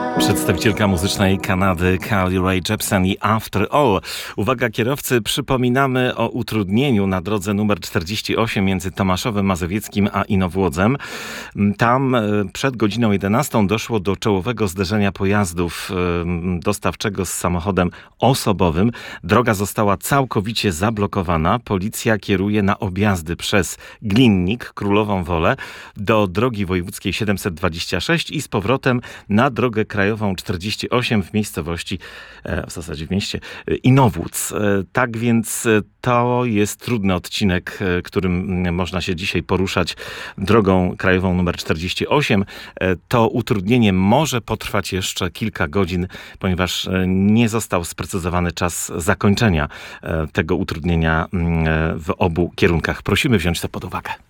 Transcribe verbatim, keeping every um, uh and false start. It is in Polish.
Przedstawicielka muzycznej Kanady Carly Rae Jepsen i After All. Uwaga kierowcy, przypominamy o utrudnieniu na drodze numer czterdzieści osiem między Tomaszowem Mazowieckim a Inowłodzem. Tam przed godziną jedenastą doszło do czołowego zderzenia pojazdów dostawczego z samochodem osobowym. Droga została całkowicie zablokowana. Policja kieruje na objazdy przez Glinnik, Królową Wolę, do drogi wojewódzkiej siedemset dwadzieścia sześć i z powrotem na drogę krajową czterdzieści osiem w miejscowości, w zasadzie w mieście Inowłódz. Tak więc to jest trudny odcinek, którym można się dzisiaj poruszać drogą krajową numer czterdzieści osiem. To utrudnienie może potrwać jeszcze kilka godzin, ponieważ nie został sprecyzowany czas zakończenia tego utrudnienia w obu kierunkach. Prosimy wziąć to pod uwagę.